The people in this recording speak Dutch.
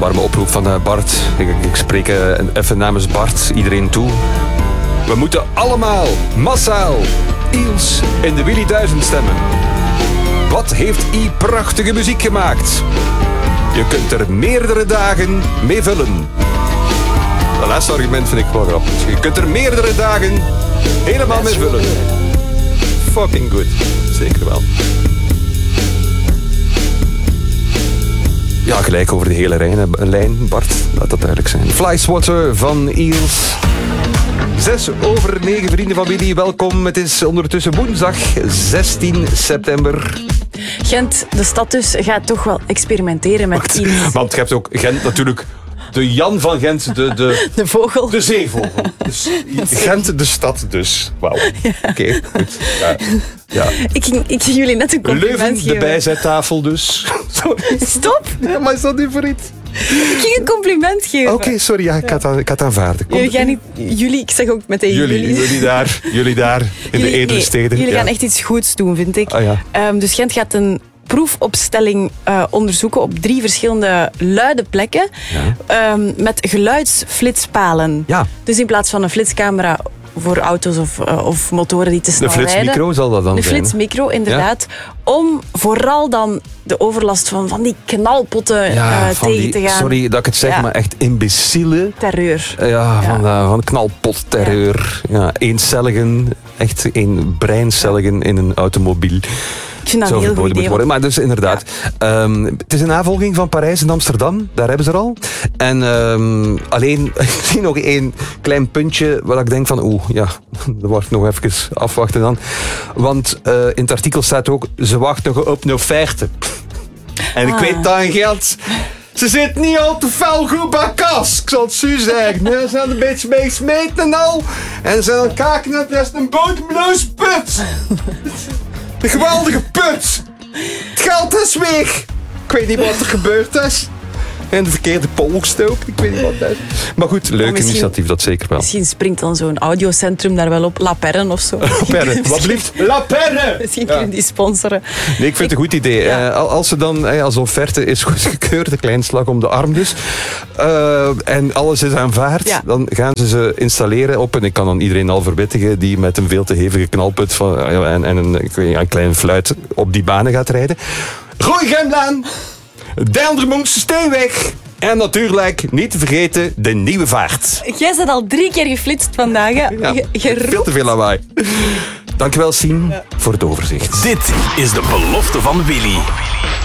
warme oproep van Bart. Ik spreek even namens Bart iedereen toe. We moeten allemaal, massaal, Iels in de Willy 1000 stemmen. Wat heeft I prachtige muziek gemaakt? Je kunt er meerdere dagen mee vullen. Dat laatste argument vind ik wel grappig. Je kunt er meerdere dagen helemaal mee vullen. Fucking good. Zeker wel. Ja, gelijk over de hele lijn, Bart. Laat dat duidelijk zijn. Fly Swatter van Eels. 6:09, vrienden van Willy. Welkom. Het is ondertussen woensdag 16 september. Gent, de stad dus, gaat toch wel experimenteren met iets. Want je hebt ook Gent natuurlijk... De Jan van Gent, de vogel. De zeevogel. Dus Gent, de stad dus. Wauw. Ja. Oké, goed. Ja. Ik ging jullie net een compliment Leuven, geven. de bijzettafel dus. Sorry. Stop. Ja, maar is dat niet voor iets? Ik ging een compliment geven. Oké, sorry. Ja, ik had aanvaarden. Jullie, ik zeg ook meteen Jullie daar in de edele steden. Jullie gaan echt iets goeds doen, vind ik. Ah, ja. Dus Gent gaat een proefopstelling onderzoeken op 3 verschillende luide plekken. Ja. Met geluidsflitspalen. Ja. Dus in plaats van een flitscamera voor auto's of motoren die te snel rijden. Een flitsmicro zal dat dan zijn. Een flitsmicro, inderdaad. Ja. Om vooral dan de overlast van die knalpotten tegen te gaan. Sorry dat ik het zeg, maar echt imbeciele... Terreur. Van knalpotterreur. Ja, eencelligen, echt breincelligen in een automobiel. Ik vind dat een heel goed idee. Worden. Maar dus inderdaad, het is een navolging van Parijs en Amsterdam. Daar hebben ze er al. En alleen, ik zie nog 1 klein puntje waar ik denk van, dat wordt nog even afwachten dan. Want in het artikel staat ook, ze wachten nog op een offerte. En ik weet dat in Gent... Ze zit niet al te fel goed bij kas. Ik zal het zo zeggen. Ze zijn een beetje mee gesmeten en al. En ze zijn aan het kijken naar het een bodemloos put. Een geweldige put. Het geld is weg. Ik weet niet wat er gebeurd is. En de verkeerde pol gestoken. Ik weet niet wat dat is. Maar goed, leuk initiatief, dat zeker wel. Misschien springt dan zo'n audiocentrum daar wel op. La Perren of zo. La Perren, wat blieft? La Perren! Misschien kunnen die sponsoren. Nee, ik vind het een goed idee. Ja. Als ze dan als offerte is goedgekeurd, een klein slag om de arm dus. En alles is aanvaard, dan gaan ze installeren op. En ik kan dan iedereen al verwittigen die met een veel te hevige knalput en een klein fluit op die banen gaat rijden. Gooi Gemlaan! Deldermondse Steenweg. En natuurlijk, niet te vergeten, de Nieuwe Vaart. Jij bent al 3 keer geflitst vandaag. Hè? Ja, veel te veel lawaai. Dankjewel, Sien, voor het overzicht. Dit is de belofte van Willy.